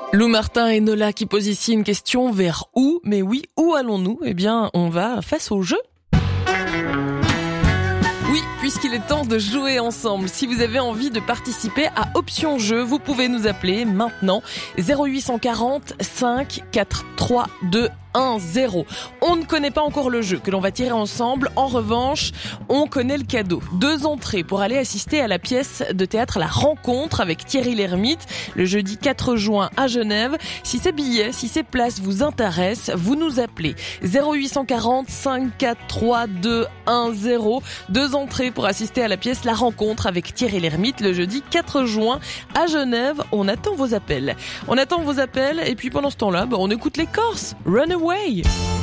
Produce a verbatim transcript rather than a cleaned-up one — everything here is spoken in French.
Lou Martin et Nola qui posent ici une question vers où? Mais oui, où allons-nous? Eh bien, on va face au jeu. Oui, puisqu'il est temps de jouer ensemble. Si vous avez envie de participer à Option Jeu, vous pouvez nous appeler maintenant zéro huit cent quarante cinq quatre trois deux un zéro. On ne connaît pas encore le jeu que l'on va tirer ensemble. En revanche, on connaît le cadeau. Deux entrées pour aller assister à la pièce de théâtre La Rencontre avec Thierry Lhermitte le jeudi quatre juin à Genève. Si ces billets, si ces places vous intéressent, vous nous appelez zéro huit cent quarante cinq quatre trois deux un zéro. Deux entrées pour assister à la pièce La Rencontre avec Thierry Lhermitte le jeudi quatre juin à Genève. On attend vos appels. On attend vos appels et puis pendant ce temps-là, bah, on écoute les Corses. Run Away.